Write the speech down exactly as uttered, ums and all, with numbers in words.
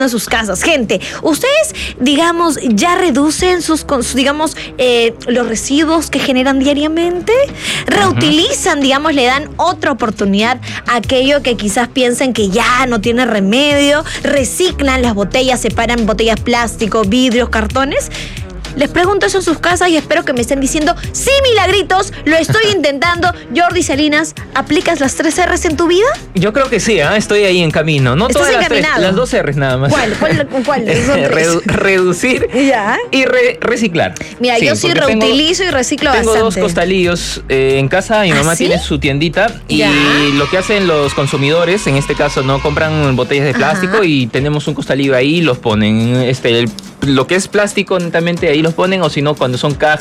en sus casas. Gente, ustedes, digamos, ya reducen sus, digamos, eh, los residuos que generan diariamente, reutilizan, uh-huh. digamos, le dan otra oportunidad a aquello que quizás piensen que ya no tiene remedio, reciclan las botellas, separan botellas plástico, vidrios, cartones. Les pregunto eso en sus casas y espero que me estén diciendo, sí, milagritos, lo estoy intentando. Jordi Salinas, ¿aplicas las tres R's en tu vida? Yo creo que sí, ¿eh? Estoy ahí encaminado. No todas las tres, las dos R's nada más. ¿Cuál? ¿Cuál? ¿Cuál? Redu- reducir ¿Ya? y re- reciclar. Mira, sí, yo sí reutilizo tengo, y reciclo tengo bastante. Tengo dos costalillos eh, en casa. Mi mamá ¿Ah, sí? tiene su tiendita y ¿Ya? lo que hacen los consumidores, en este caso, no compran botellas de plástico. Ajá. Y tenemos un costalillo ahí y los ponen. Este, el, lo que es plástico netamente ahí los ponen, o si no, cuando son cajas